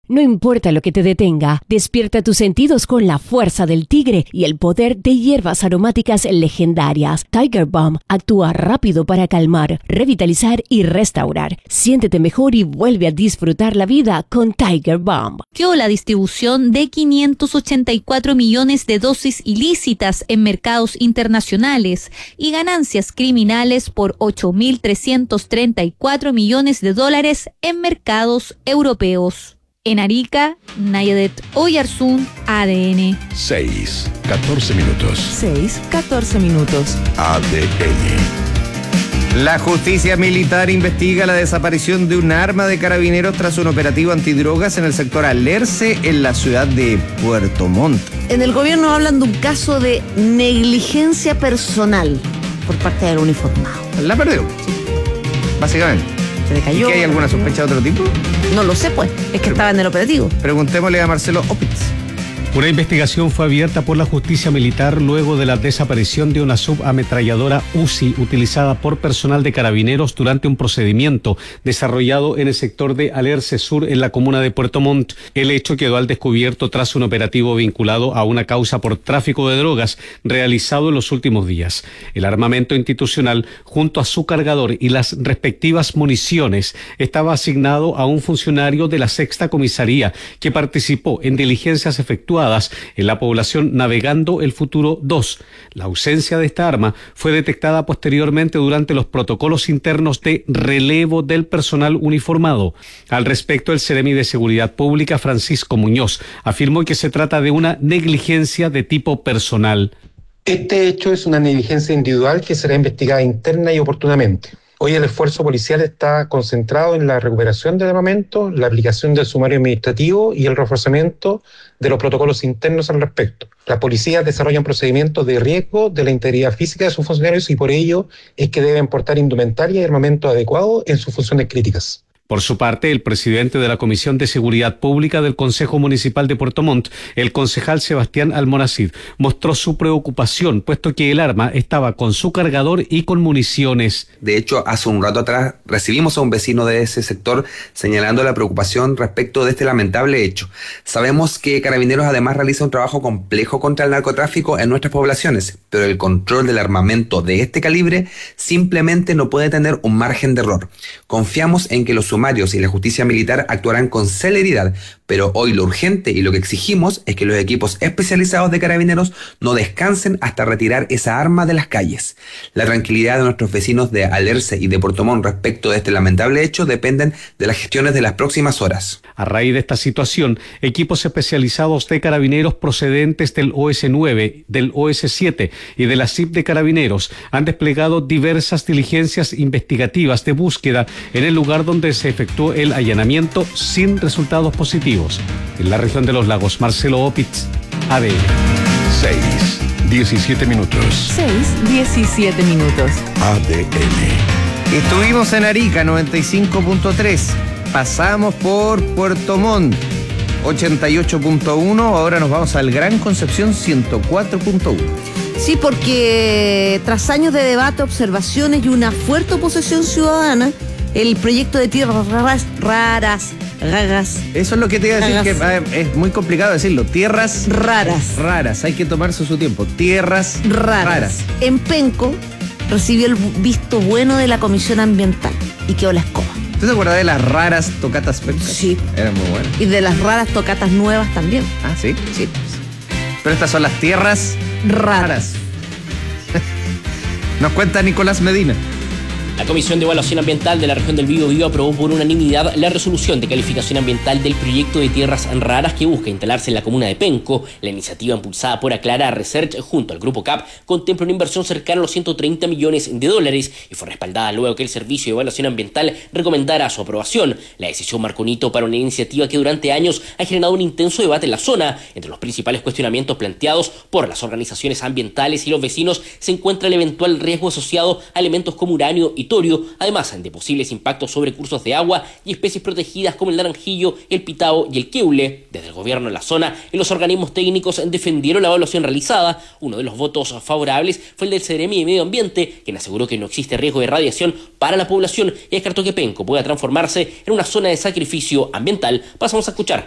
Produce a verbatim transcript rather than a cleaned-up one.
No importa lo que te detenga, despierta tus sentidos con la fuerza del tigre y el poder de hierbas aromáticas legendarias. Tiger Balm actúa rápido para calmar, revitalizar y restaurar. Siéntete mejor y vuelve a disfrutar la vida con Tiger Balm. Quedó la distribución de quinientos ochenta y cuatro millones de dosis ilícitas en mercados internacionales y ganancias criminales por ocho mil trescientos treinta y cuatro millones de dólares en mercados europeos. En Arica, Nayadet Oyarzún, A D N. seis, catorce minutos. seis, catorce minutos. A D N. La justicia militar investiga la desaparición de un arma de carabineros tras un operativo antidrogas en el sector Alerce, en la ciudad de Puerto Montt. En el gobierno hablan de un caso de negligencia personal por parte del uniformado. La perdió, básicamente. Se le cayó. ¿Y que hay alguna sospecha de otro tipo? No lo sé, pues. Es que estaba en el operativo. Preguntémosle a Marcelo Opitz. Una investigación fue abierta por la justicia militar luego de la desaparición de una subametralladora U Z I utilizada por personal de carabineros durante un procedimiento desarrollado en el sector de Alerce Sur en la comuna de Puerto Montt. El hecho quedó al descubierto tras un operativo vinculado a una causa por tráfico de drogas realizado en los últimos días. El armamento institucional, junto a su cargador y las respectivas municiones, estaba asignado a un funcionario de la sexta comisaría que participó en diligencias efectuadas en la población Navegando el Futuro dos. La ausencia de esta arma fue detectada posteriormente durante los protocolos internos de relevo del personal uniformado. Al respecto, el Seremi de Seguridad Pública, Francisco Muñoz, afirmó que se trata de una negligencia de tipo personal. Este hecho es una negligencia individual que será investigada interna y oportunamente. Hoy el esfuerzo policial está concentrado en la recuperación del armamento, la aplicación del sumario administrativo y el reforzamiento de los protocolos internos al respecto. Las policías desarrollan procedimientos de riesgo de la integridad física de sus funcionarios y por ello es que deben portar indumentaria y armamento adecuado en sus funciones críticas. Por su parte, el presidente de la Comisión de Seguridad Pública del Consejo Municipal de Puerto Montt, el concejal Sebastián Almonacid, mostró su preocupación, puesto que el arma estaba con su cargador y con municiones. De hecho, hace un rato atrás recibimos a un vecino de ese sector señalando la preocupación respecto de este lamentable hecho. Sabemos que Carabineros además realiza un trabajo complejo contra el narcotráfico en nuestras poblaciones, pero el control del armamento de este calibre simplemente no puede tener un margen de error. Confiamos en que los sumarios y la justicia militar actuarán con celeridad, pero hoy lo urgente y lo que exigimos es que los equipos especializados de Carabineros no descansen hasta retirar esa arma de las calles. La tranquilidad de nuestros vecinos de Alerce y de Puerto Montt respecto de este lamentable hecho dependen de las gestiones de las próximas horas. A raíz de esta situación, equipos especializados de Carabineros procedentes del O S nueve, del O S siete y de la C I P de Carabineros han desplegado diversas diligencias investigativas de búsqueda en el lugar donde se efectuó el allanamiento sin resultados positivos. En la región de los lagos, Marcelo Opitz, A D N. seis, diecisiete minutos. seis, diecisiete minutos. A D N. Estuvimos en Arica, noventa y cinco punto tres. Pasamos por Puerto Montt, ochenta y ocho punto uno. Ahora nos vamos al Gran Concepción, ciento cuatro punto uno. Sí, porque tras años de debate, observaciones y una fuerte oposición ciudadana, el proyecto de tierras raras, raras, raras. Eso es lo que te iba a decir, raras. que eh, es muy complicado decirlo. Tierras raras. Raras, hay que tomarse su tiempo. Tierras raras. raras. En Penco recibió el visto bueno de la Comisión Ambiental y quedó la escoba. ¿Tú te acuerdas de las raras tocatas pencas? Sí. Eran muy buenas. Y de las raras tocatas nuevas también. Ah, ¿sí? Sí. Pero estas son las tierras raras. raras. Nos cuenta Nicolás Medina. La Comisión de Evaluación Ambiental de la región del Biobío aprobó por unanimidad la resolución de calificación ambiental del proyecto de tierras raras que busca instalarse en la comuna de Penco. La iniciativa impulsada por Aclara Research junto al Grupo C A P contempla una inversión cercana a los ciento treinta millones de dólares y fue respaldada luego que el Servicio de Evaluación Ambiental recomendara su aprobación. La decisión marcó un hito para una iniciativa que durante años ha generado un intenso debate en la zona. Entre los principales cuestionamientos planteados por las organizaciones ambientales y los vecinos se encuentra el eventual riesgo asociado a elementos como uranio y torio, además de posibles impactos sobre cursos de agua y especies protegidas como el naranjillo, el pitao y el queule. Desde el gobierno de la zona y los organismos técnicos defendieron la evaluación realizada. Uno de los votos favorables fue el del Seremi de Medio Ambiente, quien aseguró que no existe riesgo de radiación para la población y descartó que Penco pueda transformarse en una zona de sacrificio ambiental. Pasamos a escuchar